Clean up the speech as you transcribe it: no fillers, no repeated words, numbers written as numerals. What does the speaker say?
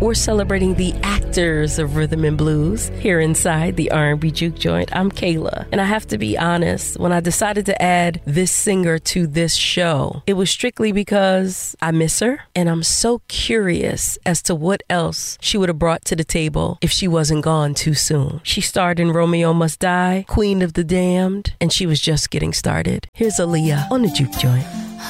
We're celebrating the actors of rhythm and blues here inside the R&B Juke Joint. I'm Kayla, and I have to be honest, when I decided to add this singer to this show, it was strictly because I miss her, and I'm so curious as to what else she would have brought to the table if she wasn't gone too soon. She starred in Romeo Must Die, Queen of the Damned, and she was just getting started. Here's Aaliyah on the Juke Joint.